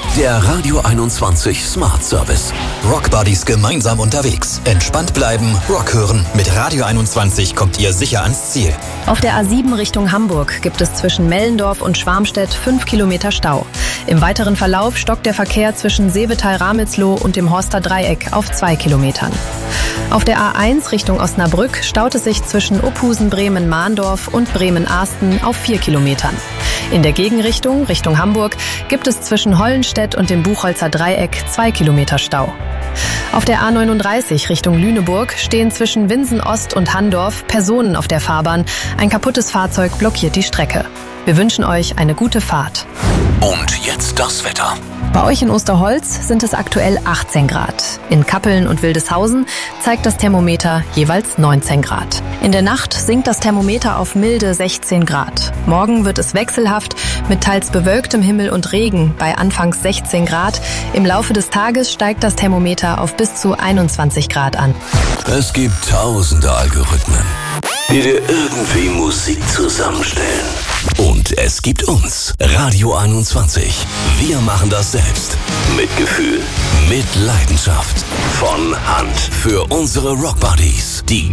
Der Radio 21 Smart Service. Rock Buddies gemeinsam unterwegs. Entspannt bleiben, Rock hören. Mit Radio 21 kommt ihr sicher ans Ziel. Auf der A7 Richtung Hamburg gibt es zwischen Mellendorf und Schwarmstedt 5 Kilometer Stau. Im weiteren Verlauf stockt der Verkehr zwischen Seevetal-Ramelsloh und dem Horster Dreieck auf 2 Kilometern. Auf der A1 Richtung Osnabrück staut es sich zwischen Uphusen-Bremen-Mahndorf und Bremen-Ahsten auf 4 Kilometern. In der Gegenrichtung, Richtung Hamburg, gibt es zwischen Hollenstedt und dem Buchholzer Dreieck 2 Kilometer Stau. Auf der A39 Richtung Lüneburg stehen zwischen Winsen-Ost und Handorf Personen auf der Fahrbahn. Ein kaputtes Fahrzeug blockiert die Strecke. Wir wünschen euch eine gute Fahrt. Und jetzt das Wetter. Bei euch in Osterholz sind es aktuell 18 Grad. In Kappeln und Wildeshausen zeigt das Thermometer jeweils 19 Grad. In der Nacht sinkt das Thermometer auf milde 16 Grad. Morgen wird es wechselhaft mit teils bewölktem Himmel und Regen bei anfangs 16 Grad. Im Laufe des Tages steigt das Thermometer auf bis zu 21 Grad an. Es gibt tausende Algorithmen, die dir irgendwie Musik zusammenstellen. Und es gibt uns, Radio 21. Wir machen das selbst. Mit Gefühl, mit Leidenschaft. Von Hand. Für unsere Rock Buddies. Die